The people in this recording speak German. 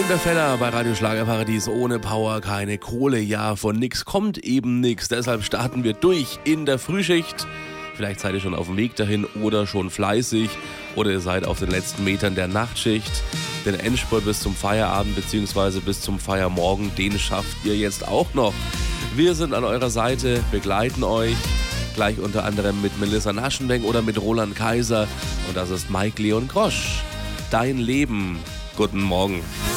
der Feller bei Radio Schlagerparadies. Ohne Power keine Kohle. Ja, von nix kommt eben nix. Deshalb starten wir durch in der Frühschicht. Vielleicht seid ihr schon auf dem Weg dahin oder schon fleißig. Oder ihr seid auf den letzten Metern der Nachtschicht. Den Endspurt bis zum Feierabend bzw. bis zum Feiermorgen, den schafft ihr jetzt auch noch. Wir sind an eurer Seite, begleiten euch. Gleich unter anderem mit Melissa Naschenweng oder mit Roland Kaiser. Und das ist Mike Leon Grosch. Dein Leben. Guten Morgen.